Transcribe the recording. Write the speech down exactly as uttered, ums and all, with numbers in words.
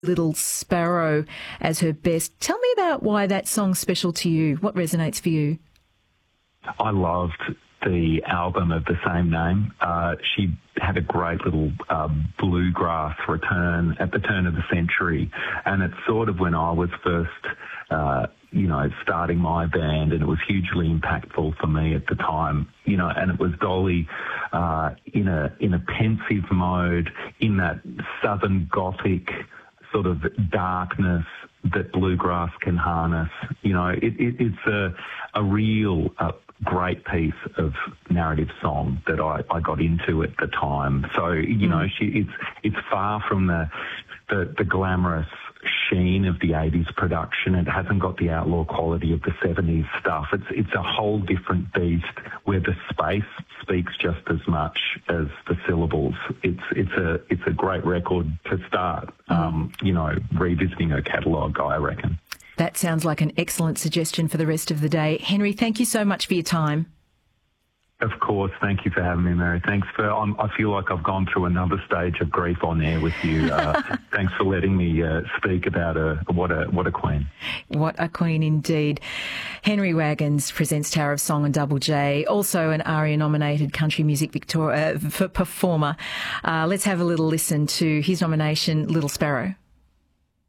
Little Sparrow as her best. Tell me about why that song's special to you. What resonates for you? I loved the album of the same name. Uh, she had a great little uh, bluegrass return at the turn of the century, and it's sort of when I was first, uh, you know, starting my band, and it was hugely impactful for me at the time. You know, and it was Dolly uh, in a in a pensive mode, in that Southern Gothic sort of darkness that bluegrass can harness. You know, it, it, it's a a real uh, great piece of narrative song that I, I got into at the time. So, you know, she it's it's far from the, the the glamorous sheen of the eighties production. It hasn't got the outlaw quality of the seventies stuff. It's it's a whole different beast where the space speaks just as much as the syllables. It's it's a it's a great record to start. Um, you know, revisiting her catalogue, I reckon. That sounds like an excellent suggestion for the rest of the day. Henry, thank you so much for your time. Of course. Thank you for having me, Mary. Thanks for, I'm, I feel like I've gone through another stage of grief on air with you. Uh, thanks for letting me uh, speak about a, what a, what a queen. What a queen indeed. Henry Wagons presents Tower of Song on Double J, also an ARIA-nominated country music Victoria, uh, performer. Uh, let's have a little listen to his nomination, Little Sparrow.